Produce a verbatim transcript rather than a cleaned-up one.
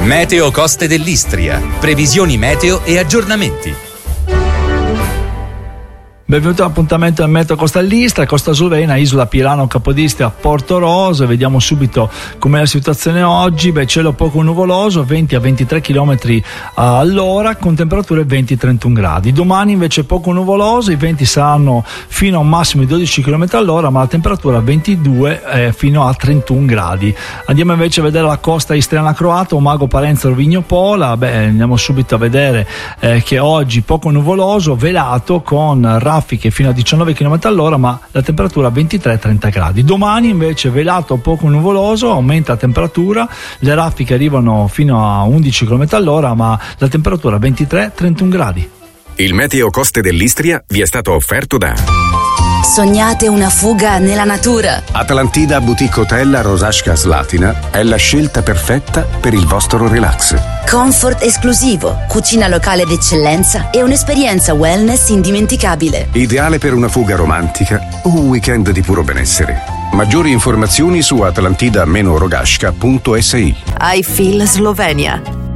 Meteo Coste dell'Istria. Previsioni meteo e aggiornamenti. Benvenuti all'appuntamento del Meteo Costa dell'Istria, Costa Suvena, Isola Pilano, Capodistria, Porto Rosa. Vediamo subito com'è la situazione oggi. Beh, cielo poco nuvoloso, venti a ventitré chilometri all'ora, con temperature venti a trentuno gradi. Domani invece poco nuvoloso, i venti saranno fino a un massimo di dodici chilometri all'ora, ma la temperatura ventidue eh, fino a trentuno gradi. Andiamo invece a vedere la costa istriana croata, Umago, Parenzo, Rovigno, Pola. Beh, andiamo subito a vedere eh, che oggi poco nuvoloso, velato, con raffiche fino a diciannove chilometri all'ora, ma la temperatura ventitré a trenta gradi. Domani invece velato poco nuvoloso, aumenta la temperatura, le raffiche arrivano fino a undici chilometri all'ora, ma la temperatura ventitré a trentuno gradi. Il Meteo Coste dell'Istria vi è stato offerto da Sognate una fuga nella natura? Atlantida Boutique Hotel a Rosasca Slatina è la scelta perfetta per il vostro relax. Comfort esclusivo, cucina locale d'eccellenza e un'esperienza wellness indimenticabile. Ideale per una fuga romantica o un weekend di puro benessere. Maggiori informazioni su atlantida dash rogasca punto es i. I Feel Slovenia.